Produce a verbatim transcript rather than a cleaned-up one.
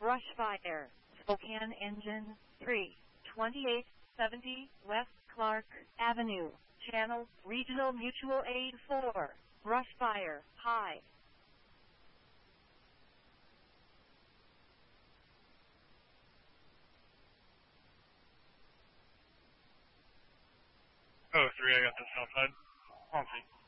Brush fire. Spokane engine three twenty-eight seventy West Clark Avenue. Channel Regional Mutual Aid four. Brush fire. High. Oh, three, I got this outside. I'll see.